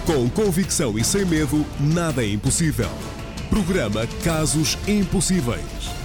Com convicção e sem medo, nada é impossível. Programa Casos Impossíveis.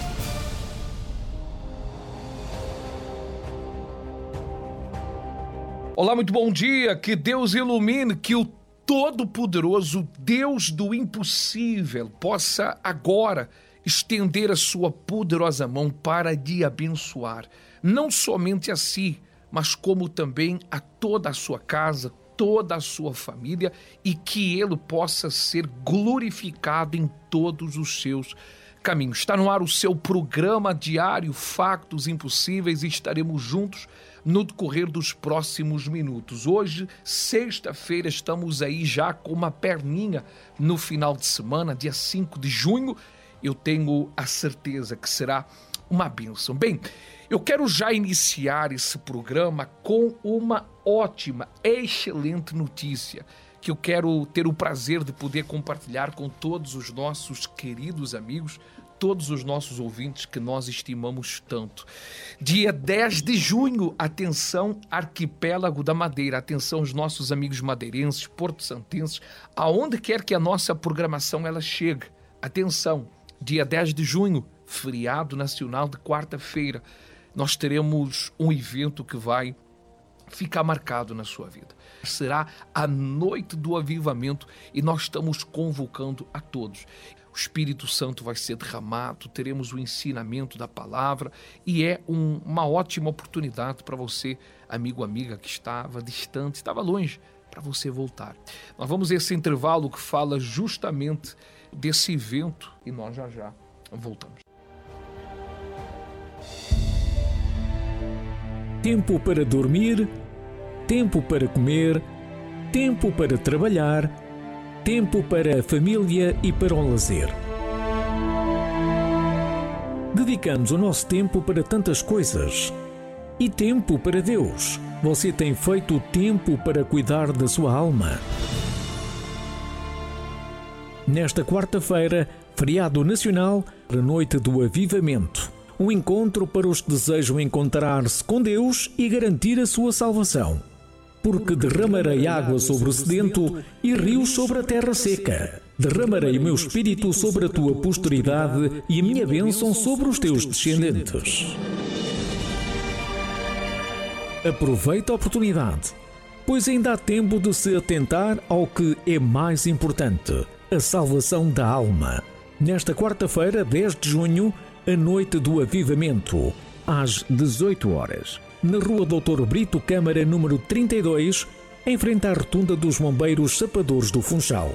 Olá, muito bom dia. Que Deus ilumine, que o Todo-Poderoso Deus do impossível possa agora estender a sua poderosa mão para te abençoar. Não somente a si, mas como também a toda a sua casa, toda a sua família, e que ele possa ser glorificado em todos os seus caminhos. Está no ar o seu programa diário Factos Impossíveis e estaremos juntos no decorrer dos próximos minutos. Hoje, sexta-feira, estamos aí já com uma perninha no final de semana, dia 5 de junho. Eu tenho a certeza que será uma bênção. Bem, eu quero já iniciar esse programa com uma ótima, excelente notícia que eu quero ter o prazer de poder compartilhar com todos os nossos queridos amigos, todos os nossos ouvintes que nós estimamos tanto. Dia 10 de junho, atenção Arquipélago da Madeira, atenção os nossos amigos madeirenses, porto-santenses, aonde quer que a nossa programação ela chegue. Atenção, dia 10 de junho, feriado nacional de quarta-feira, nós teremos um evento que vai ficar marcado na sua vida. Será a Noite do Avivamento e nós estamos convocando a todos. O Espírito Santo vai ser derramado, teremos o ensinamento da palavra e é uma ótima oportunidade para você, amigo, amiga, que estava distante, estava longe, para você voltar. Nós vamos a esse intervalo que fala justamente desse evento e nós já voltamos. Tempo para dormir, tempo para comer, tempo para trabalhar, tempo para a família e para o lazer. Dedicamos o nosso tempo para tantas coisas. E tempo para Deus. Você tem feito tempo para cuidar da sua alma? Nesta quarta-feira, feriado nacional, a Noite do Avivamento. Um encontro para os que desejam encontrar-se com Deus e garantir a sua salvação. Porque derramarei água sobre o sedento e rios sobre a terra seca. Derramarei o meu espírito sobre a tua posteridade e a minha bênção sobre os teus descendentes. Aproveita a oportunidade, pois ainda há tempo de se atentar ao que é mais importante, a salvação da alma. Nesta quarta-feira, 10 de junho, a Noite do Avivamento, às 18 horas, na Rua Doutor Brito Câmara, número 32, em frente à Rotunda dos Bombeiros Sapadores do Funchal.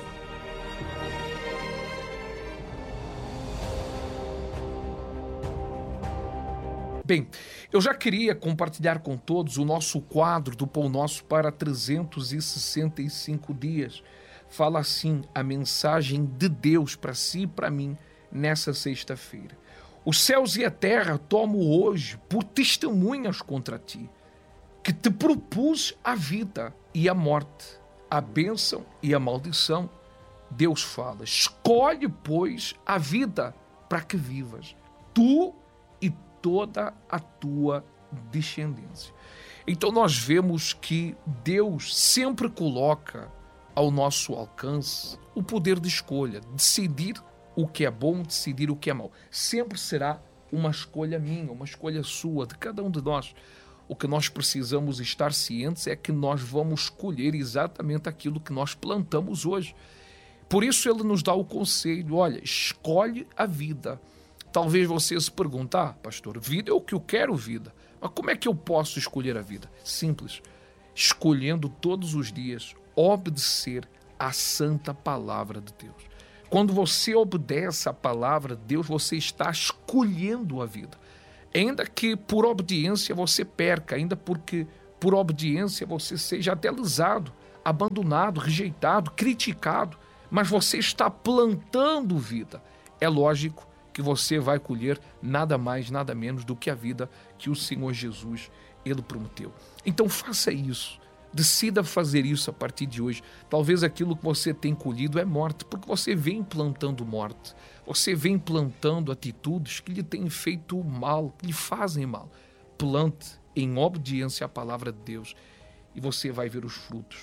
Bem, eu já queria compartilhar com todos o nosso quadro do Pão Nosso para 365 dias. Fala assim, a mensagem de Deus para si e para mim nessa sexta-feira. Os céus e a terra tomo hoje por testemunhas contra ti, que te propus a vida e a morte, a bênção e a maldição. Deus fala, escolhe, pois, a vida para que vivas, tu e toda a tua descendência. Então nós vemos que Deus sempre coloca ao nosso alcance o poder de escolha, decidir o que é bom, decidir o que é mau. Sempre será uma escolha minha, uma escolha sua, de cada um de nós. O que nós precisamos estar cientes é que nós vamos colher exatamente aquilo que nós plantamos hoje. Por isso ele nos dá o conselho, olha, escolhe a vida. Talvez você se pergunte, pastor, vida é o que eu quero, vida. Mas como é que eu posso escolher a vida? Simples, escolhendo todos os dias obedecer à santa palavra de Deus. Quando você obedece à palavra de Deus, você está escolhendo a vida. Ainda que por obediência você perca, ainda porque por obediência você seja até lesado, abandonado, rejeitado, criticado, mas você está plantando vida. É lógico que você vai colher nada mais, nada menos do que a vida que o Senhor Jesus, ele prometeu. Então faça isso. Decida fazer isso a partir de hoje. Talvez aquilo que você tem colhido é morte, porque você vem plantando morte. Você vem plantando atitudes que lhe têm feito mal, que lhe fazem mal. Plante em obediência à palavra de Deus e você vai ver os frutos.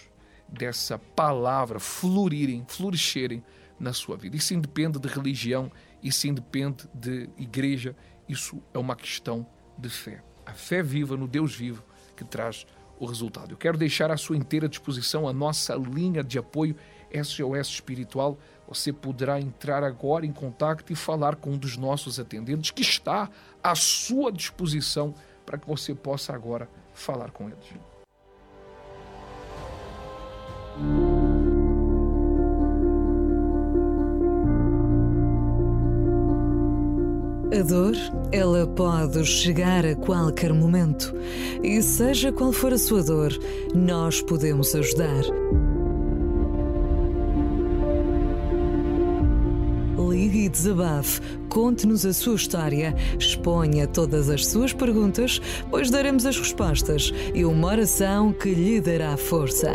dessa palavra florescerem na sua vida. Isso independe de religião, isso independe de igreja, isso é uma questão de fé. A fé viva no Deus vivo que traz o resultado. Eu quero deixar à sua inteira disposição a nossa linha de apoio SOS Espiritual. Você poderá entrar agora em contato e falar com um dos nossos atendentes que está à sua disposição para que você possa agora falar com eles. A dor, ela pode chegar a qualquer momento. E seja qual for a sua dor, nós podemos ajudar. Ligue e desabafe, conte-nos a sua história, exponha todas as suas perguntas, pois daremos as respostas e uma oração que lhe dará força.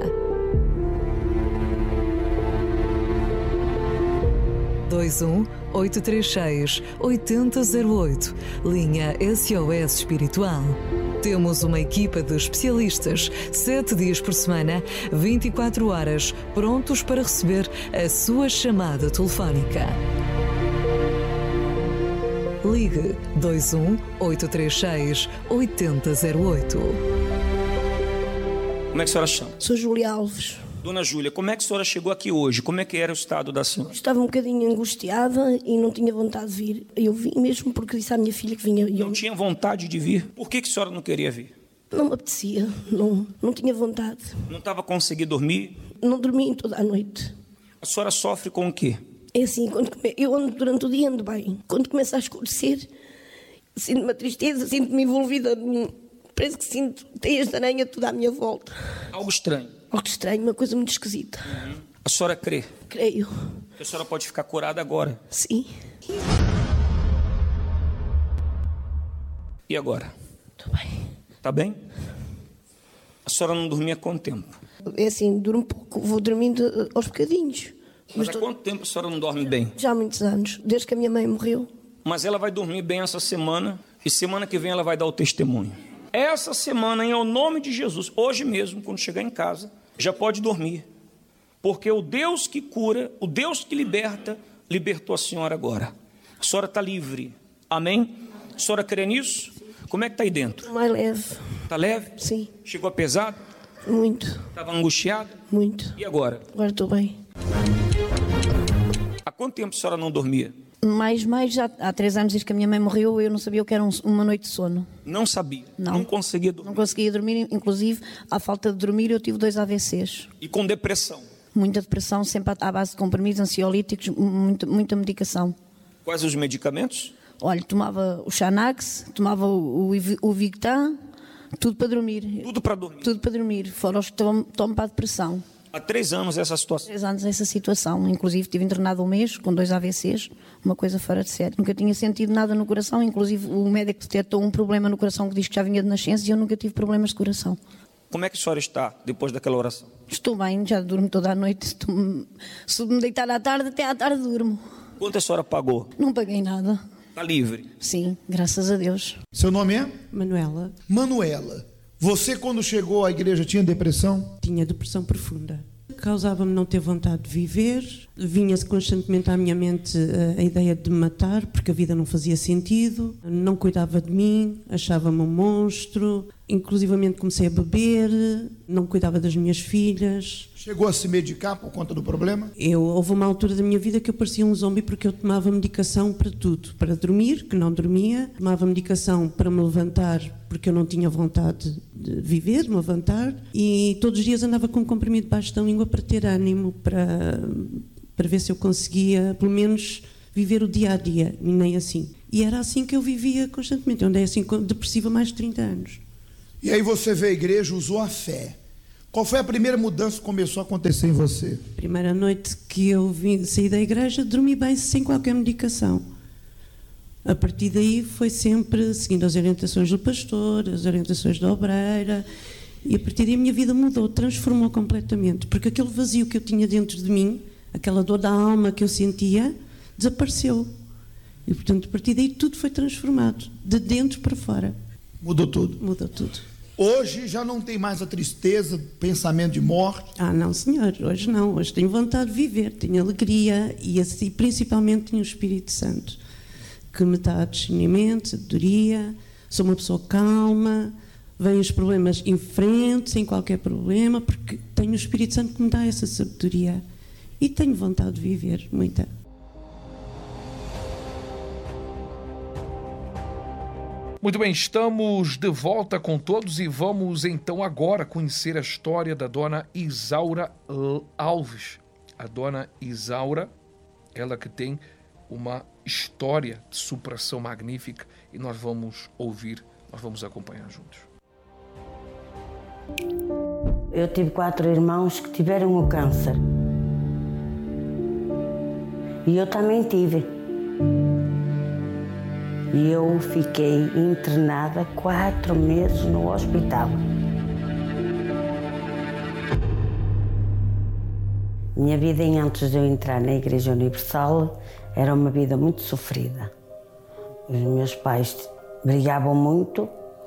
21-836-8008, linha SOS Espiritual. Temos uma equipa de especialistas, 7 dias por semana, 24 horas, prontos para receber a sua chamada telefónica. Ligue 21-836-8008. Como é que a senhora chama? Sou Júlia Alves. Dona Júlia, como é que a senhora chegou aqui hoje? Como é que era o estado da senhora? Estava um bocadinho angustiada e não tinha vontade de vir. Eu vim mesmo porque disse à minha filha que vinha. Não tinha vontade de vir? Por que a senhora não queria vir? Não me apetecia, não tinha vontade. Não estava conseguindo dormir? Não dormi toda a noite. A senhora sofre com o quê? É assim, eu ando durante o dia, ando bem. Quando começa a escurecer, sinto uma tristeza, sinto-me envolvida parece que sinto teias de aranha toda à minha volta. Algo estranho. Algo estranho, uma coisa muito esquisita. A senhora crê? Creio. Que a senhora pode ficar curada agora? Sim. E agora? Estou bem. Está bem? A senhora não dormia há quanto tempo? É assim, durmo pouco, vou dormindo aos bocadinhos. Mas há quanto tempo a senhora não dorme bem? Já há muitos anos, desde que a minha mãe morreu. Mas ela vai dormir bem essa semana e semana que vem ela vai dar o testemunho. Essa semana, em nome de Jesus, hoje mesmo, quando chegar em casa, já pode dormir. Porque o Deus que cura, o Deus que liberta, libertou a senhora agora. A senhora está livre. Amém? A senhora crê nisso? Como é que está aí dentro? Mais leve. Está leve? Sim. Chegou a pesado? Muito. Estava angustiado? Muito. E agora? Agora estou bem. Há quanto tempo a senhora não dormia? Já há 3 anos desde que a minha mãe morreu, eu não sabia o que era uma noite de sono. Não sabia? Não conseguia dormir? Não conseguia dormir, inclusive, à falta de dormir, eu tive 2 AVCs. E com depressão? Muita depressão, sempre à base de comprimidos ansiolíticos, muita medicação. Quais os medicamentos? Olha, tomava o Xanax, tomava o Victan, tudo para dormir. Tudo para dormir? Tudo para dormir, fora os que tomo para a depressão. Há 3 anos essa situação? 3 anos essa situação. Inclusive estive internado 1 mês com 2 AVCs, uma coisa fora de série. Nunca tinha sentido nada no coração, inclusive o médico detectou um problema no coração que diz que já vinha de nascença e eu nunca tive problemas de coração. Como é que a senhora está depois daquela oração? Estou bem, já durmo toda a noite. Se me deitar à tarde, até à tarde durmo. Quanto a senhora pagou? Não paguei nada. Está livre? Sim, graças a Deus. Seu nome é? Manuela. Manuela. Você, quando chegou à igreja, tinha depressão? Tinha depressão profunda. Causava-me não ter vontade de viver. Vinha-se constantemente à minha mente a ideia de me matar, porque a vida não fazia sentido. Não cuidava de mim, achava-me um monstro. Inclusivamente comecei a beber, não cuidava das minhas filhas. Chegou a se medicar por conta do problema? Houve uma altura da minha vida que eu parecia um zombi porque eu tomava medicação para tudo. Para dormir, que não dormia. Tomava medicação para me levantar, porque eu não tinha vontade de viver, de me levantar. E todos os dias andava com um comprimido debaixo da língua para ter ânimo, para ver se eu conseguia, pelo menos, viver o dia a dia, e nem assim. E era assim que eu vivia constantemente. Eu andei assim depressiva há mais de 30 anos. E aí você veio à igreja, usou a fé. Qual foi a primeira mudança que começou a acontecer em você? Primeira noite que eu saí da igreja, dormi bem sem qualquer medicação. A partir daí foi sempre seguindo as orientações do pastor, as orientações da obreira, e a partir daí a minha vida mudou, transformou completamente, porque aquele vazio que eu tinha dentro de mim, aquela dor da alma que eu sentia, desapareceu. E portanto a partir daí tudo foi transformado, de dentro para fora. Mudou tudo? Mudou tudo. Hoje já não tem mais a tristeza, pensamento de morte? Ah, não, senhor, hoje não. Hoje tenho vontade de viver, tenho alegria e assim, principalmente tenho o Espírito Santo, que me dá discernimento, sabedoria, sou uma pessoa calma, venho os problemas em frente, sem qualquer problema, porque tenho o Espírito Santo que me dá essa sabedoria e tenho vontade de viver, muita. Muito bem, estamos de volta com todos e vamos então agora conhecer a história da dona Isaura Alves. A dona Isaura, ela que tem uma história de superação magnífica e nós vamos ouvir, nós vamos acompanhar juntos. Eu tive 4 irmãos que tiveram o câncer. E eu também tive. E eu fiquei internada 4 meses no hospital. Minha vida antes de eu entrar na Igreja Universal era uma vida muito sofrida. Os meus pais brigavam muito.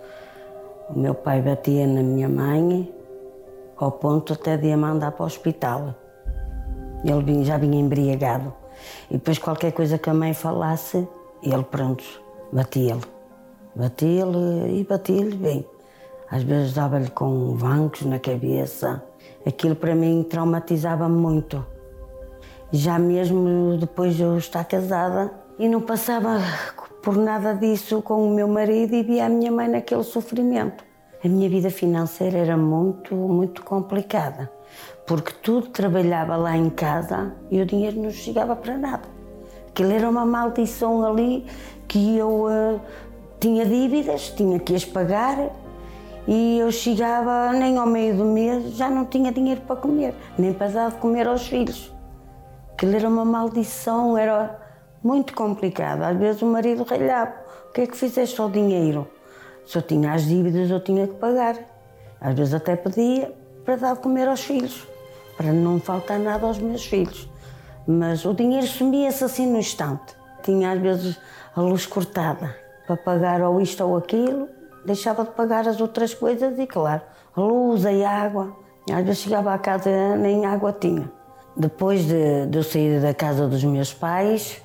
O meu pai batia na minha mãe, ao ponto até de a mandar para o hospital. Ele já vinha embriagado. E depois qualquer coisa que a mãe falasse, ele, pronto, batia-lhe. Batia-lhe e batia-lhe bem. Às vezes dava-lhe com bancos na cabeça. Aquilo para mim traumatizava-me muito. Já mesmo depois de eu estar casada, e não passava por nada disso com o meu marido e via a minha mãe naquele sofrimento. A minha vida financeira era muito complicada, porque tudo trabalhava lá em casa e o dinheiro não chegava para nada. Aquilo era uma maldição ali, que eu tinha dívidas, tinha que as pagar e eu chegava nem ao meio do mês, já não tinha dinheiro para comer, nem para dar de comer aos filhos. Aquilo era uma maldição, era muito complicado. Às vezes o marido ralhava: o que é que fizeste ao dinheiro? Se eu tinha as dívidas, eu tinha que pagar. Às vezes até pedia para dar de comer aos filhos, para não faltar nada aos meus filhos. Mas o dinheiro sumia-se assim no instante. Tinha às vezes a luz cortada para pagar ou isto ou aquilo, deixava de pagar as outras coisas e, claro, a luz, a água. Às vezes chegava à casa, nem água tinha. Depois de eu sair da casa dos meus pais,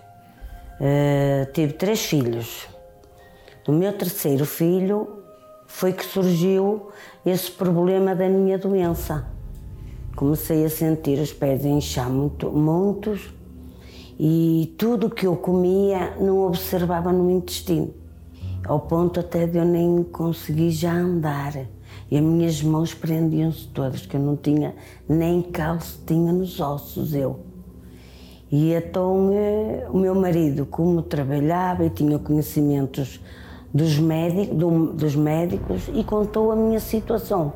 tive 3 filhos. Do meu 3º filho foi que surgiu esse problema da minha doença. Comecei a sentir os pés a inchar muitos e tudo o que eu comia não observava no intestino, ao ponto até de eu nem conseguir já andar. E as minhas mãos prendiam-se todas, que eu não tinha nem calço, tinha nos ossos eu. E então o meu marido, como trabalhava e tinha conhecimentos dos médicos e contou a minha situação.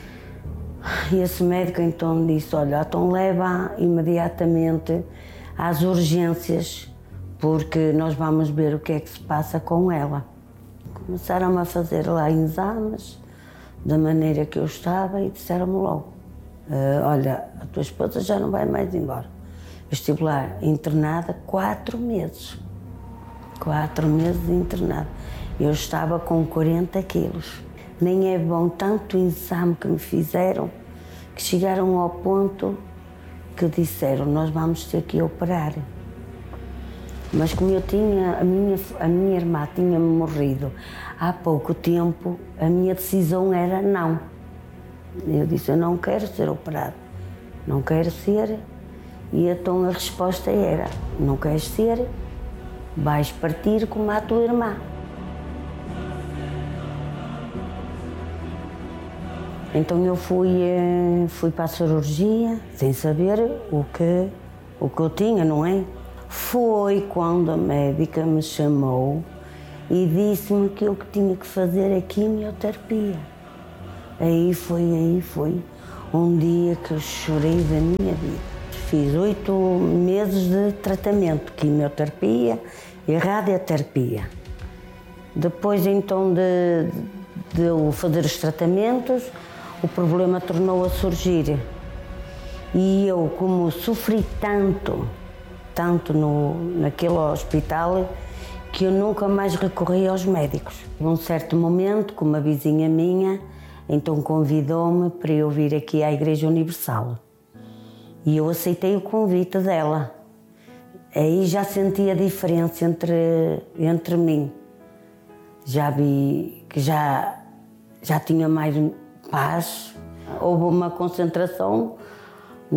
E esse médico então disse: olha, então leva imediatamente às urgências, porque nós vamos ver o que é que se passa com ela. Começaram a fazer lá exames da maneira que eu estava e disseram-me logo: olha, a tua esposa já não vai mais embora. Eu estive lá internada 4 meses. 4 meses internada. Eu estava com 40 quilos. Nem é bom tanto o exame que me fizeram, que chegaram ao ponto que disseram: nós vamos ter que operar. Mas como eu tinha, a minha irmã tinha-me morrido há pouco tempo, a minha decisão era não. Eu disse: eu não quero ser operado, não quero ser. E então a resposta era: não queres ser, vais partir como a tua irmã. Então eu fui para a cirurgia, sem saber o que eu tinha, não é? Foi quando a médica me chamou e disse-me que eu que tinha que fazer a quimioterapia. Aí foi um dia que eu chorei da minha vida. Fiz 8 meses de tratamento, quimioterapia e radioterapia. Depois então de eu fazer os tratamentos, o problema tornou a surgir. E eu, como sofri tanto naquele hospital, que eu nunca mais recorri aos médicos. Num certo momento, com uma vizinha minha, Então convidou-me para eu vir aqui à Igreja Universal. E eu aceitei o convite dela. Aí já senti a diferença entre mim. Já vi que já tinha mais paz. Houve uma concentração